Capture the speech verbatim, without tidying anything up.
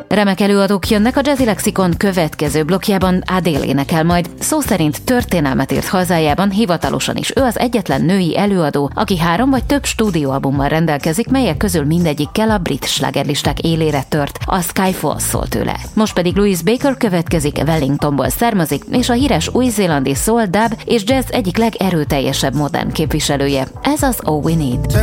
Remek előadók jönnek a Jazzy Lexikon következő blokkjában. Adele énekel majd. Szó szerint történelmet írt hazájában, hivatalosan is ő az egyetlen női előadó, aki három vagy több stúdióalbummal rendelkezik, melyek közül mindegyikkel a brit slágerlisták élére tört. A Skyfall szól tőle. Most pedig Louise Baker következik, Wellingtonból származik, és a híres új-zélandi soul, dub és jazz egyik legerőteljesebb modern képviselője. Ez az All We Need.